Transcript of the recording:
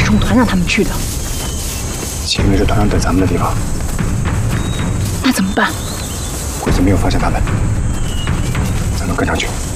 是我们团长他们去的。 前面是团长等咱们的地方， 那怎么办？ 鬼子没有发现他们，咱们跟上去。